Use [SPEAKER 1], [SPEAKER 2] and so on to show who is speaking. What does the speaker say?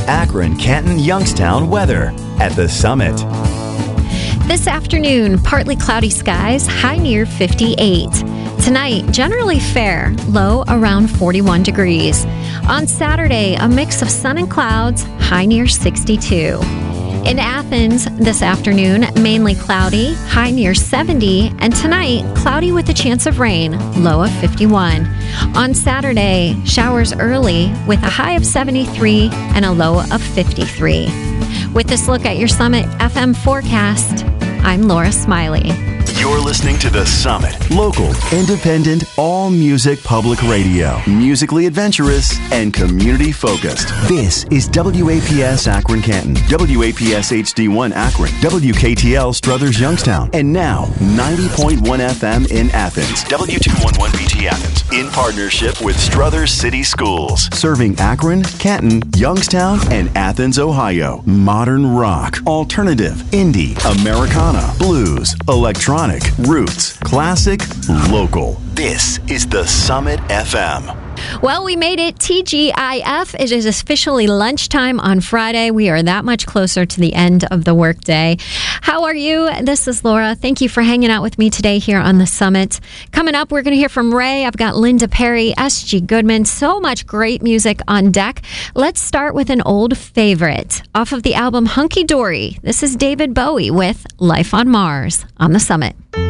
[SPEAKER 1] Akron, Canton, Youngstown weather at the Summit.
[SPEAKER 2] This afternoon, partly cloudy skies, high near 58. Tonight, generally fair, low around 41 degrees. On Saturday, a mix of sun and clouds, high near 62. In Athens, this afternoon, mainly cloudy, high near 70, and tonight, cloudy with a chance of rain, low of 51. On Saturday, showers early with a high of 73 and a low of 53. With this look at your Summit FM forecast, I'm Laura Smiley.
[SPEAKER 1] You're listening to The Summit. Local, independent, all-music public radio. Musically adventurous and community-focused. This is WAPS Akron Canton, WAPS HD1 Akron, WKTL Struthers Youngstown, and now 90.1 FM in Athens, W211BT Athens, in partnership with Struthers City Schools, serving Akron, Canton, Youngstown, and Athens, Ohio. Modern rock, alternative, indie, Americana, blues, electronic, roots, classic, local. This is the Summit FM.
[SPEAKER 2] Well, we made it. TGIF. It is officially lunchtime on Friday. We are that much closer to the end of the workday. How are you? This is Laura. Thank you for hanging out with me today here on the Summit. Coming up, we're going to hear from Ray. I've got Linda Perry, S.G. Goodman. So much great music on deck. Let's start with an old favorite. Off of the album Hunky Dory, this is David Bowie with Life on Mars on the Summit.